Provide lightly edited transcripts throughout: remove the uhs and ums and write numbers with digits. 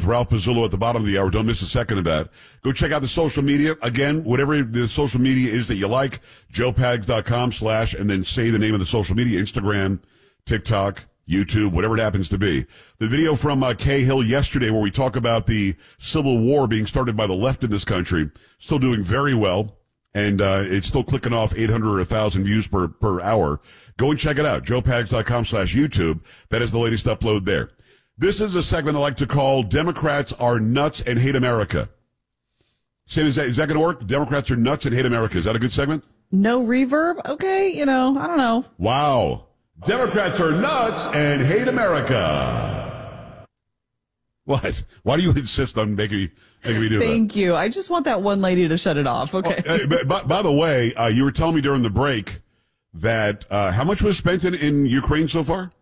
with Ralph Pizzullo at the bottom of the hour. Don't miss a second of that. Go check out the social media. Again, whatever the social media is that you like, joepags.com/ and then say the name of the social media, Instagram, TikTok, YouTube, whatever it happens to be. The video from Cahill yesterday where we talk about the civil war being started by the left in this country, still doing very well. And it's still clicking off 800 or 1,000 views per hour. Go and check it out. joepags.com/YouTube. That is the latest upload there. This is a segment I like to call Democrats Are Nuts and Hate America. Sam, is that going to work? Democrats are nuts and hate America. Is that a good segment? No reverb? Okay, I don't know. Wow. Democrats are nuts and hate America. What? Why do you insist on making me do that? Thank you. I just want that one lady to shut it off. Okay. By the way, you were telling me during the break that how much was spent in Ukraine so far?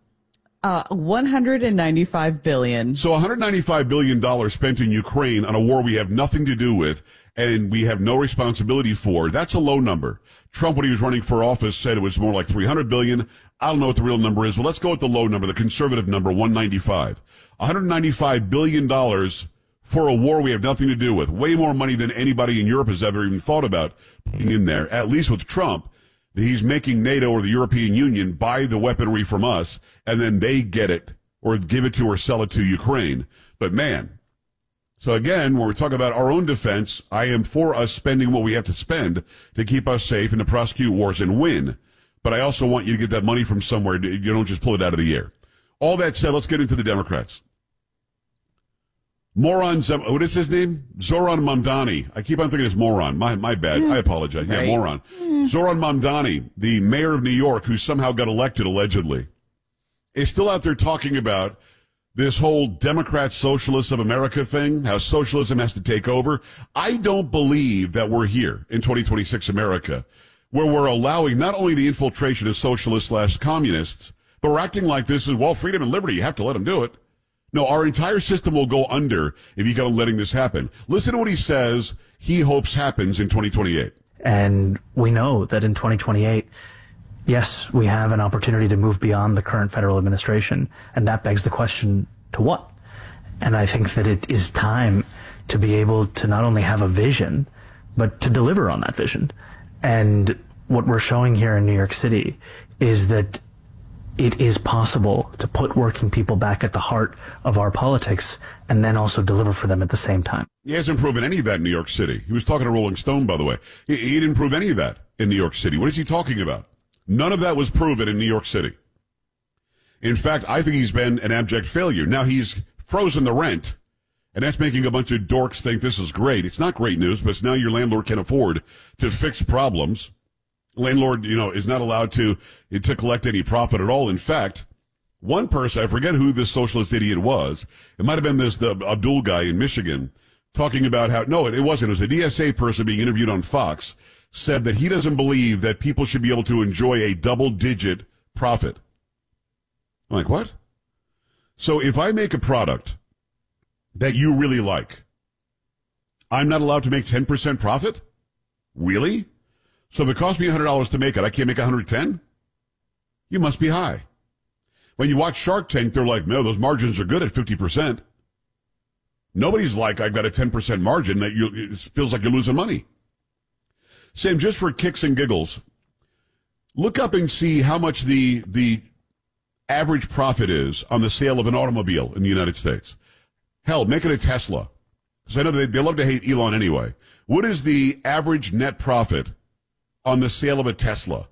$195 billion. So $195 billion spent in Ukraine on a war we have nothing to do with and we have no responsibility for. That's a low number. Trump, when he was running for office, said it was more like $300 billion. I don't know what the real number is. Well, let's go with the low number, the conservative number, 195. $195 billion for a war we have nothing to do with. Way more money than anybody in Europe has ever even thought about putting in there. At least with Trump, he's making NATO or the European Union buy the weaponry from us, and then they get it or give it to or sell it to Ukraine. But man, so again, when we're talking about our own defense, I am for us spending what we have to spend to keep us safe and to prosecute wars and win. But I also want you to get that money from somewhere. You don't just pull it out of the air. All that said, let's get into the Democrats. What is his name? Zoran Mamdani. I keep on thinking it's moron. My bad. I apologize. Right. Yeah, moron. Zoran Mamdani, the mayor of New York, who somehow got elected allegedly, is still out there talking about this whole Democrat Socialists of America thing, how socialism has to take over. I don't believe that we're here in 2026 America, where we're allowing not only the infiltration of socialists/communists, but we're acting like this is, well, freedom and liberty. You have to let them do it. No, our entire system will go under if you keep letting this happen. Listen to what he says he hopes happens in 2028. And we know that in 2028, yes, we have an opportunity to move beyond the current federal administration. And that begs the question, to what? And I think that it is time to be able to not only have a vision, but to deliver on that vision. And what we're showing here in New York City is that it is possible to put working people back at the heart of our politics and then also deliver for them at the same time. He hasn't proven any of that in New York City. He was talking to Rolling Stone, by the way. He didn't prove any of that in New York City. What is he talking about? None of that was proven in New York City. In fact, I think he's been an abject failure. Now he's frozen the rent, and that's making a bunch of dorks think this is great. It's not great news, but it's now your landlord can afford to fix problems. Landlord, is not allowed to collect any profit at all. In fact, one person, I forget who this socialist idiot was. It might have been the Abdul guy in Michigan talking about how, no, it wasn't. It was a DSA person being interviewed on Fox, said that he doesn't believe that people should be able to enjoy a double-digit profit. I'm like, what? So if I make a product that you really like, I'm not allowed to make 10% profit? Really? So if it costs me $100 to make it, I can't make 110? You must be high. When you watch Shark Tank, they're like, no, those margins are good at 50%. Nobody's like, I've got a 10% margin that it feels like you're losing money. Sam, just for kicks and giggles, look up and see how much the average profit is on the sale of an automobile in the United States. Hell, make it a Tesla. Because I know they love to hate Elon anyway. What is the average net profit on the sale of a Tesla?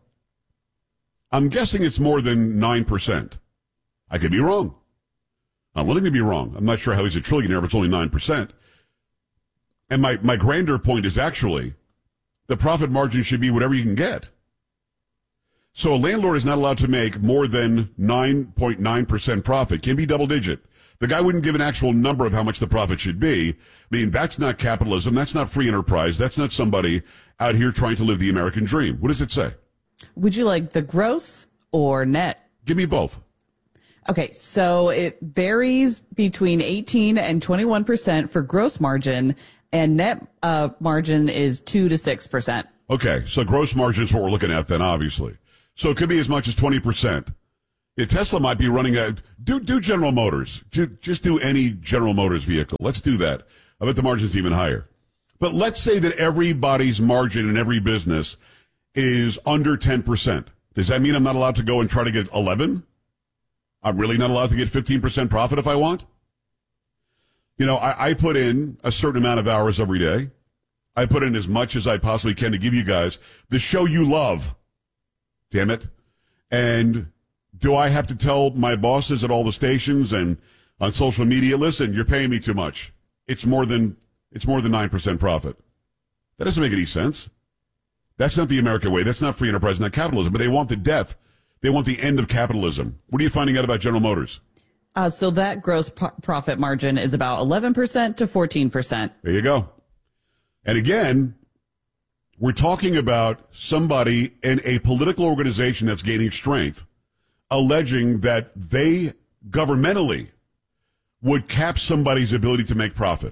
I'm guessing it's more than 9%. I could be wrong. I'm willing to be wrong. I'm not sure how he's a trillionaire if it's only 9%. And my grander point is actually the profit margin should be whatever you can get. So a landlord is not allowed to make more than 9.9% profit. Can be double digit. The guy wouldn't give an actual number of how much the profit should be. I mean, that's not capitalism. That's not free enterprise. That's not somebody out here trying to live the American dream. What does it say? Would you like the gross or net? Give me both. Okay, so it varies between 18 and 21% for gross margin, and net margin is 2 to 6%. Okay, so gross margin is what we're looking at then, obviously. So it could be as much as 20%. Yeah, Tesla might be running do General Motors. Just do any General Motors vehicle. Let's do that. I bet the margin's even higher. But let's say that everybody's margin in every business is under 10%. Does that mean I'm not allowed to go and try to get 11? I'm really not allowed to get 15% profit if I want? You know, I put in a certain amount of hours every day. I put in as much as I possibly can to give you guys the show you love. Damn it. And do I have to tell my bosses at all the stations and on social media, listen, you're paying me too much. It's more than 9% profit. That doesn't make any sense. That's not the American way. That's not free enterprise, not capitalism. But they want the death. They want the end of capitalism. What are you finding out about General Motors? So that gross profit margin is about 11% to 14%. There you go. And again, we're talking about somebody in a political organization that's gaining strength, alleging that they governmentally would cap somebody's ability to make profit.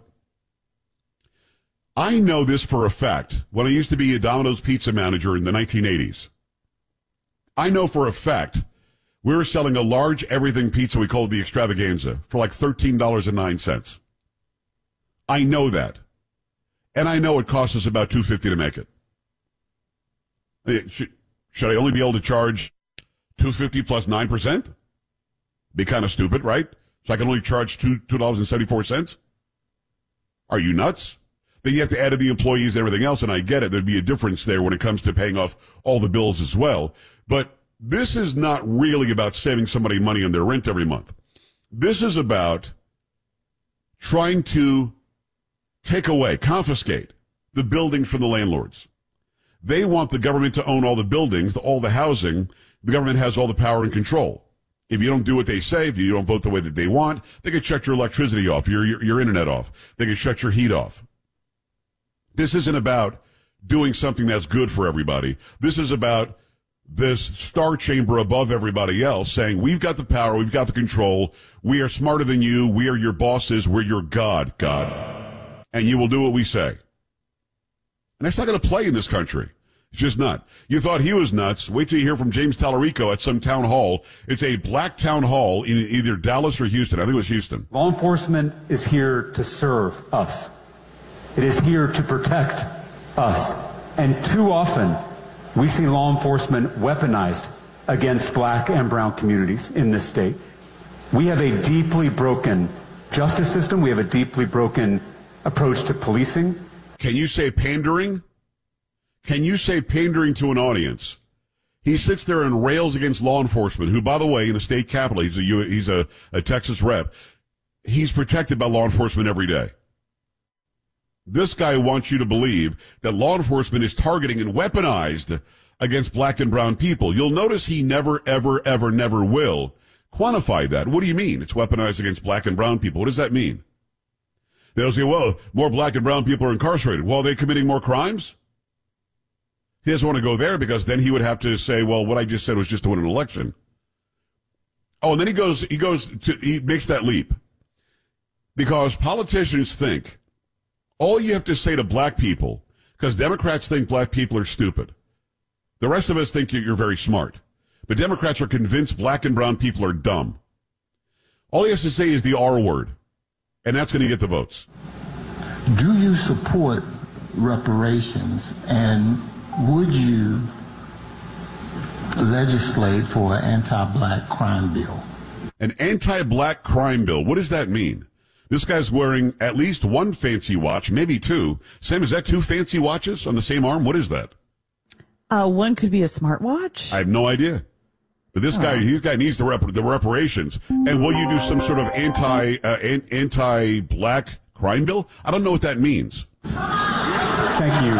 I know this for a fact. When I used to be a Domino's pizza manager in the 1980s, I know for a fact we were selling a large everything pizza we called the Extravaganza for like $13.09. I know that. And I know it costs us about $2.50 to make it. Should I only be able to charge $2.50 plus 9%? Be kind of stupid, right? So I can only charge $2.74? Are you nuts? Then you have to add in the employees and everything else, and I get it. There'd be a difference there when it comes to paying off all the bills as well. But this is not really about saving somebody money on their rent every month. This is about trying to take away, confiscate the buildings from the landlords. They want the government to own all the buildings, all the housing. The government has all the power and control. If you don't do what they say, if you don't vote the way that they want, they can shut your electricity off, your internet off. They can shut your heat off. This isn't about doing something that's good for everybody. This is about this star chamber above everybody else saying, we've got the power, we've got the control, we are smarter than you, we are your bosses, we're your God, and you will do what we say. And that's not going to play in this country. It's just not. You thought he was nuts. Wait till you hear from James Tallarico at some town hall. It's a black town hall in either Dallas or Houston. I think it was Houston. Law enforcement is here to serve us. It is here to protect us. And too often, we see law enforcement weaponized against black and brown communities in this state. We have a deeply broken justice system. We have a deeply broken approach to policing. Can you say pandering? Can you say pandering to an audience? He sits there and rails against law enforcement, who, by the way, in the state capitol, he's a Texas rep. He's protected by law enforcement every day. This guy wants you to believe that law enforcement is targeting and weaponized against black and brown people. You'll notice he never, ever, ever, never will quantify that. What do you mean it's weaponized against black and brown people? What does that mean? They'll say, well, more black and brown people are incarcerated. Well, are they committing more crimes? He doesn't want to go there because then he would have to say, well, what I just said was just to win an election. Oh, and then he makes that leap because politicians think all you have to say to black people, because Democrats think black people are stupid. The rest of us think you're very smart. But Democrats are convinced black and brown people are dumb. All he has to say is the R word, and that's going to get the votes. Do you support reparations, and would you legislate for an anti-black crime bill? An anti-black crime bill. What does that mean? This guy's wearing at least one fancy watch, maybe two. Sam, is that two fancy watches on the same arm? What is that? One could be a smartwatch. I have no idea. But this guy needs the reparations. And will you do some sort of anti-black crime bill? I don't know what that means. Thank you.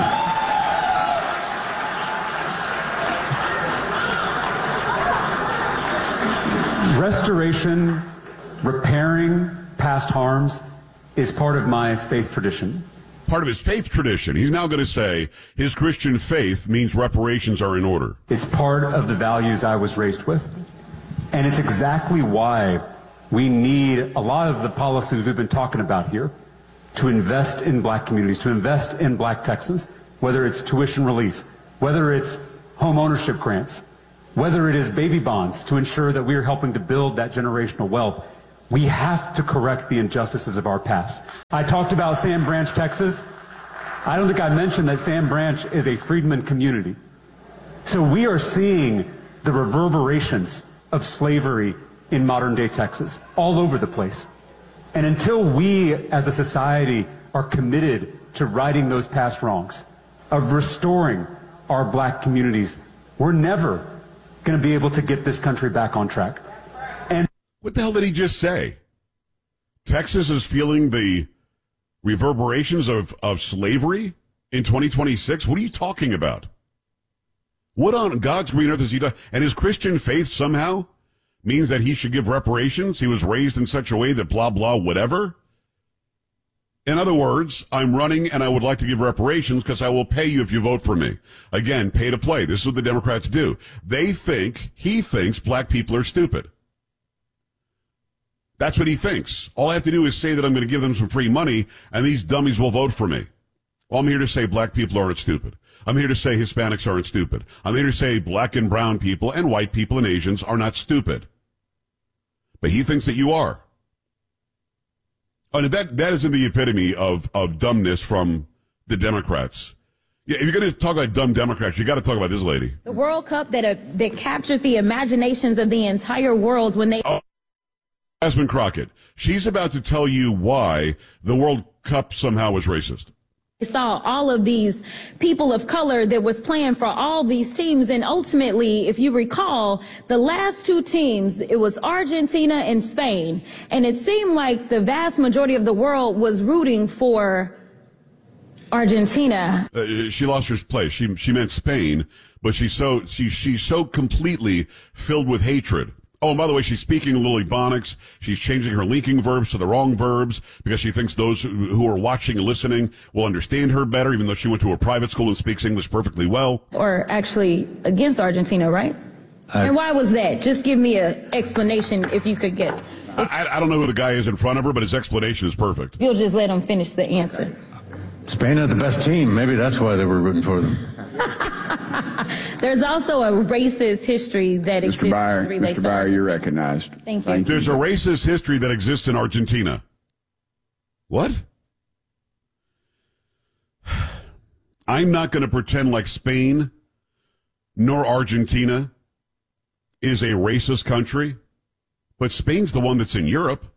Restoration, repairing past harms is part of my faith tradition. Part of his faith tradition. He's now going to say his Christian faith means reparations are in order. It's part of the values I was raised with. And it's exactly why we need a lot of the policies we've been talking about here to invest in black communities, to invest in black Texans, whether it's tuition relief, whether it's home ownership grants, whether it is baby bonds to ensure that we are helping to build that generational wealth, we have to correct the injustices of our past. I talked about Sam Branch, Texas. I don't think I mentioned that Sam Branch is a freedman community. So we are seeing the reverberations of slavery in modern day Texas all over the place. And until we as a society are committed to righting those past wrongs, of restoring our black communities, we're never going to be able to get this country back on track. And what the hell did he just say? Texas is feeling the reverberations of slavery in 2026? What are you talking about? What on God's green earth is he done? And his Christian faith somehow means that he should give reparations? He was raised in such a way that blah, blah, whatever? In other words, I'm running and I would like to give reparations because I will pay you if you vote for me. Again, pay to play. This is what the Democrats do. He thinks black people are stupid. That's what he thinks. All I have to do is say that I'm going to give them some free money and these dummies will vote for me. Well, I'm here to say black people aren't stupid. I'm here to say Hispanics aren't stupid. I'm here to say black and brown people and white people and Asians are not stupid. But he thinks that you are. And that is in the epitome of dumbness from the Democrats. Yeah, if you're going to talk about dumb Democrats, you got to talk about this lady. The World Cup that captured the imaginations of the entire world when they... Jasmine Crockett. She's about to tell you why the World Cup somehow was racist. Saw all of these people of color that was playing for all these teams. And ultimately, if you recall, the last two teams, it was Argentina and Spain. And it seemed like the vast majority of the world was rooting for Argentina. She lost her place. She meant Spain, but she's so completely filled with hatred. Oh, and by the way, she's speaking a little Ebonics. She's changing her linking verbs to the wrong verbs because she thinks those who are watching and listening will understand her better, even though she went to a private school and speaks English perfectly well. Or actually against Argentina, right? And why was that? Just give me an explanation if you could guess. I don't know who the guy is in front of her, but his explanation is perfect. You'll just let him finish the answer. Spain had the best team. Maybe that's why they were rooting for them. There's also a racist history that exists. Mr. Byer, you're recognized. Thank you. There's a racist history that exists in Argentina. What? I'm not going to pretend like Spain nor Argentina is a racist country, but Spain's the one that's in Europe.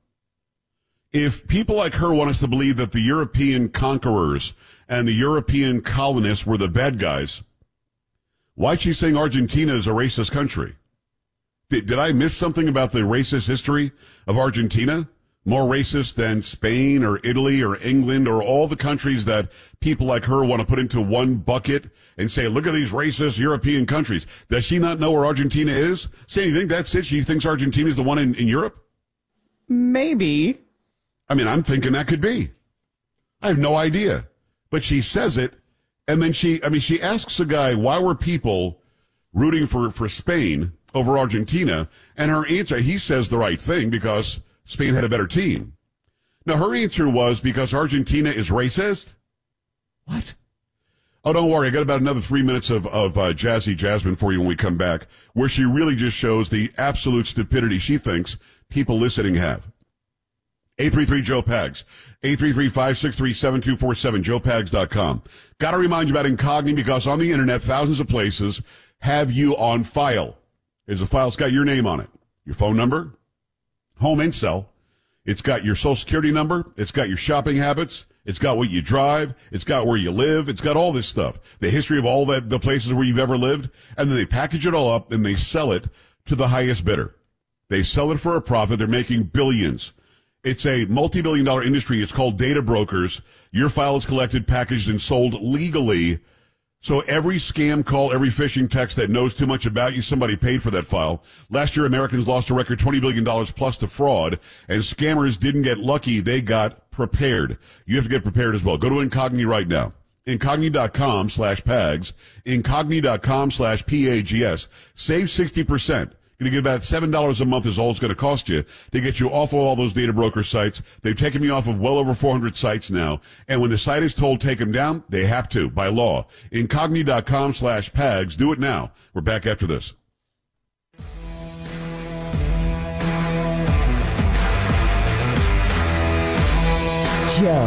If people like her want us to believe that the European conquerors and the European colonists were the bad guys, why is she saying Argentina is a racist country? Did I miss something about the racist history of Argentina? More racist than Spain or Italy or England or all the countries that people like her want to put into one bucket and say, look at these racist European countries. Does she not know where Argentina is? Say, you think that's it? She thinks Argentina is the one in Europe? Maybe. I mean, I'm thinking that could be. I have no idea. But she says it, and then she asks a guy, why were people rooting for Spain over Argentina? And her answer, he says the right thing because Spain had a better team. Now, her answer was because Argentina is racist? What? Oh, don't worry. I got about another 3 minutes of Jazzy Jasmine for you when we come back, where she really just shows the absolute stupidity she thinks people listening have. 833-JOE-PAGS, 833-563-7247, joepags.com. Got to remind you about Incogni because on the internet, thousands of places have you on file. Here's a file. It's got your name on it, your phone number, home incel. It's got your social security number. It's got your shopping habits. It's got what you drive. It's got where you live. It's got all this stuff, the history of all the places where you've ever lived. And then they package it all up and they sell it to the highest bidder. They sell it for a profit. They're making billions. It's a multi-billion-dollar industry. It's called data brokers. Your file is collected, packaged, and sold legally. So every scam call, every phishing text that knows too much about you, somebody paid for that file. Last year, Americans lost a record $20 billion plus to fraud, and scammers didn't get lucky. They got prepared. You have to get prepared as well. Go to Incogni right now. Incogni.com/PAGS. Incogni.com/PAGS. Save 60%. Going to get about $7 a month is all it's going to cost you to get you off of all those data broker sites. They've taken me off of well over 400 sites now. And when the site is told take them down, they have to by law. Incogni.com/PAGS. Do it now. We're back after this. Joe.